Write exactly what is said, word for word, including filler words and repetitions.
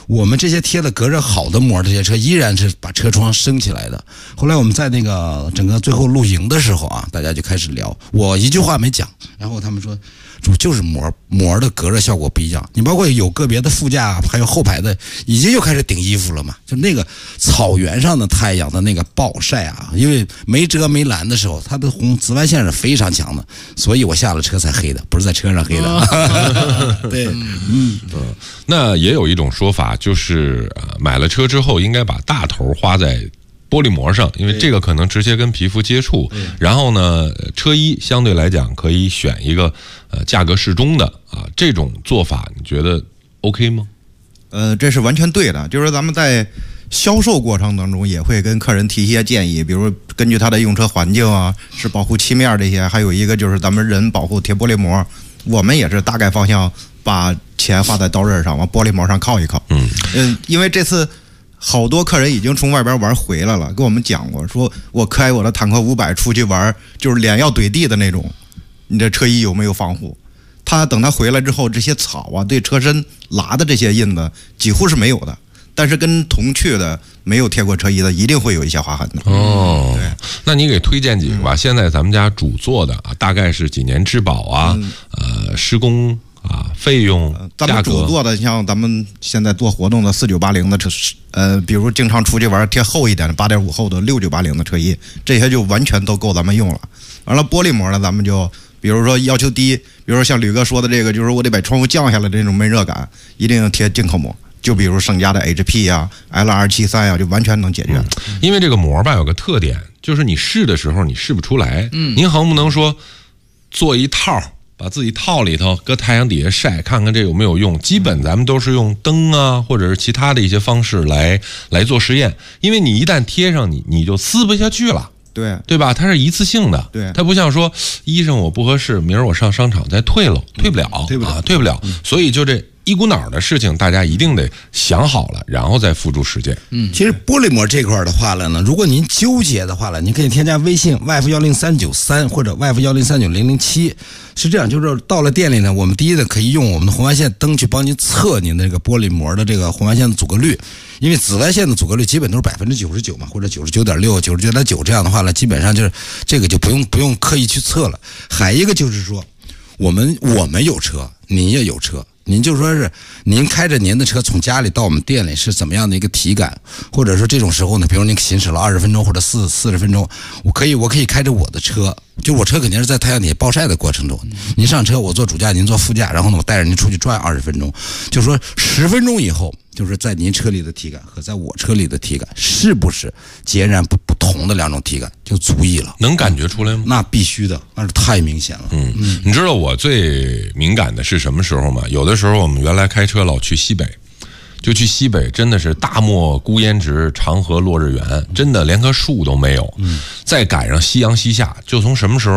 我们这些贴的隔热好的膜，这些车依然是把车窗升起来的。后来我们在那个整个最后露营的时候啊，大家就开始聊，我一句话没讲，然后他们说主就是膜膜的隔热效果不一样。你包括有个别的副驾还有后排的已经又开始顶衣服了嘛，就那个草原上的太阳的那个暴晒啊，因为没遮没拦的时候，它的红紫外线是非常强的，所以我下了车才黑的，不是在车上黑的。哦、对，嗯嗯，那也有一种说法，就是呃，买了车之后应该把大头花在玻璃膜上，因为这个可能直接跟皮肤接触。然后呢，车衣相对来讲可以选一个呃价格适中的啊，这种做法你觉得 OK 吗？ 呃，这是完全对的，就是咱们在销售过程当中也会跟客人提一些建议，比如根据他的用车环境啊，是保护漆面这些，还有一个就是咱们人保护贴玻璃膜，我们也是大概方向把钱花在刀刃上，往玻璃膜上靠一靠。嗯嗯，因为这次好多客人已经从外边玩回来了，跟我们讲过，说我开我的坦克五百出去玩，就是脸要怼地的那种，你这车衣有没有防护？他等他回来之后，这些草啊对车身拉的这些印子几乎是没有的，但是跟同去的没有贴过车衣的一定会有一些划痕的。 哦，对，那你给推荐几个吧？嗯、现在咱们家主做的啊，大概是几年质保啊，嗯、呃，施工啊，费用、呃， 咱们主做的像咱们现在做活动的四九八零的车，呃，比如经常出去玩贴厚一点的八点五厚的六九八零的车衣，这些就完全都够咱们用了。完了，玻璃膜呢，咱们就比如说要求低，比如说像吕哥说的这个，就是我得把窗户降下来这种闷热感，一定要贴进口膜。就比如盛家的 H P 啊 L 二七三啊，就完全能解决了。 嗯、因为这个膜吧有个特点，就是你试的时候你试不出来。嗯，您横不能说做一套，把自己套里头，搁太阳底下晒，看看这有没有用。基本咱们都是用灯啊，或者是其他的一些方式来来做实验。因为你一旦贴上你，你就撕不下去了。 对对吧？它是一次性的， 对， 它不像说衣裳我不合适，明儿我上商场再退了，退不了， 嗯、退不了、 啊，退不了。嗯、所以就这一股脑的事情，大家一定得想好了，然后再付诸实践。 嗯，其实玻璃膜这块的话了呢，如果您纠结的话了，您可以添加微信 Y F 幺零三九三或者 Y F 幺零三九零零七。是这样，就是到了店里呢，我们第一呢可以用我们的红外线灯去帮您测您的这个玻璃膜的这个红外线的阻隔率，因为紫外线的阻隔率基本都是百分之九十九嘛，或者九十九点六、九十九点九这样的话呢，基本上就是这个就不用不用刻意去测了。还一个就是说，我们我们有车，您也有车。您就说是您开着您的车从家里到我们店里是怎么样的一个体感，或者说这种时候呢，比如您行驶了二十分钟或者四四十分钟，我可以我可以开着我的车，就我车肯定是在太阳底下暴晒的过程中，您上车我坐主驾您坐副驾，然后呢我带着您出去转二十分钟，就说十分钟以后，就是在您车里的体感和在我车里的体感是不是截然不不同的两种体感就足以了。 能感觉出来吗？ 那必须的，那是太明显了。 嗯嗯，你知道我最敏感的是什么时候吗？有的时候我们原来开车老去西北，就去西北，真的是大漠孤烟直，长河落日圆，真的连棵树都没有。嗯，再赶上夕阳西下，就从什么时候